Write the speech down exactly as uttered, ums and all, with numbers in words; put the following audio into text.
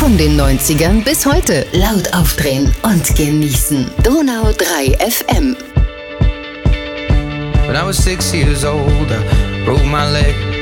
Von den neunzigern bis heute. Laut aufdrehen und genießen. Donau drei F M. When I was six years old, I broke my leg.